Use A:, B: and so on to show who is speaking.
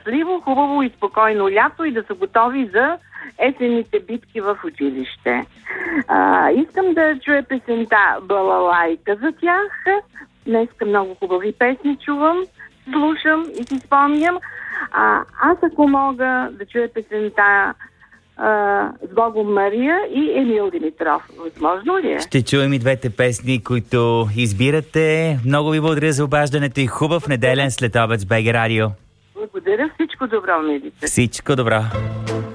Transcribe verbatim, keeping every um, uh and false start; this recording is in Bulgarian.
A: щастливо, хубаво и спокойно лято и да са готови за есенните битки в училище. А, искам да чуя песента Балалайка за тях. Днеска много хубави песни чувам, слушам и си спомням. А, аз ако мога да чуя песента Uh, с Богом Мария и Емил Димитров. Възможно ли е?
B: Ще чуем и двете песни, които избирате. Много ви благодаря за обаждането и хубав неделен следобед с БГ Радио.
A: Благодаря. Всичко добро, милите.
B: Всичко добро.